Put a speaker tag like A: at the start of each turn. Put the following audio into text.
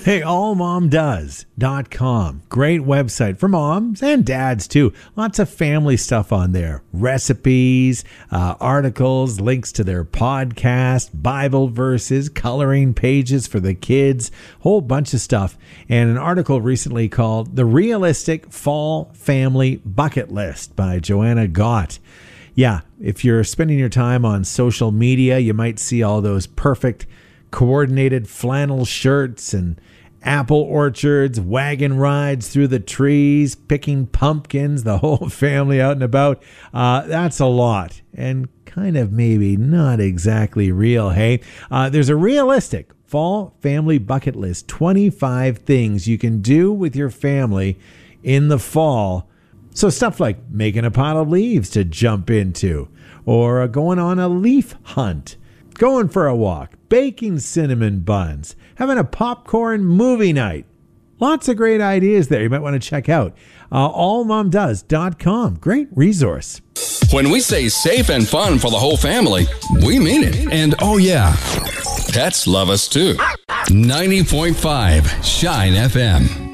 A: Hey, allmomdoes.com. Great website for moms and dads too. Lots of family stuff on there. Recipes, articles, links to their podcast, Bible verses, coloring pages for the kids, whole bunch of stuff. And an article recently called The Realistic Fall Family Bucket List by Joanna Gott. Yeah, if you're spending your time on social media, you might see all those perfect coordinated flannel shirts and apple orchards, wagon rides through the trees, picking pumpkins, the whole family out and about. That's a lot and kind of maybe not exactly real, hey? There's a realistic fall family bucket list, 25 things you can do with your family in the fall. So stuff like making a pile of leaves to jump into, or going on a leaf hunt, going for a walk, baking cinnamon buns, having a popcorn movie night. Lots of great ideas there you might want to check out. allmomdoes.com. Great resource.
B: When we say safe and fun for the whole family, we mean it. And oh yeah, pets love us too. 90.5 Shine FM.